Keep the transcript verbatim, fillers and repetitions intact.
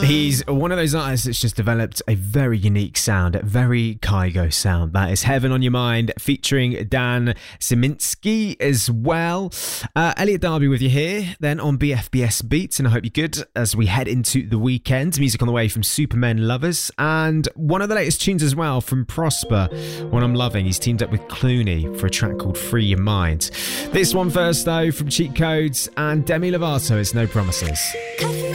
He's one of those artists that's just developed a very unique sound, a very Kygo sound. That is Heaven on Your Mind, featuring Dan Siminski as well. Uh, Elliot Darby with you here, then on B F B S Beats, and I hope you're good as we head into the weekend. Music on the way from Supermen Lovers, and one of the latest tunes as well from Prosper, one I'm loving. He's teamed up with Clooney for a track called Free Your Mind. This one first, though, from Cheat Codes and Demi Lovato, It's No Promises.